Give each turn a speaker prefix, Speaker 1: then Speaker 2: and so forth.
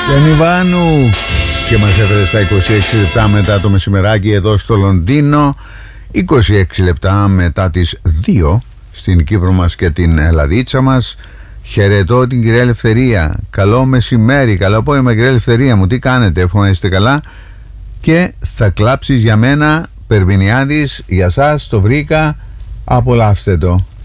Speaker 1: Γιαννιβάνου. Και μας έφερε στα 26 λεπτά μετά το μεσημεράκι εδώ στο Λονδίνο, 26 λεπτά μετά τις 2 στην Κύπρο μας και την Ελλαδίτσα μας. Χαιρετώ την κυρία Ελευθερία. Καλό μεσημέρι, καλό απόγευμα κυρία Ελευθερία μου. Τι κάνετε, εύχομαι είστε καλά. Και θα κλάψεις για μένα, Περβινιάδης, για σας το βρήκα. Απολαύστε το.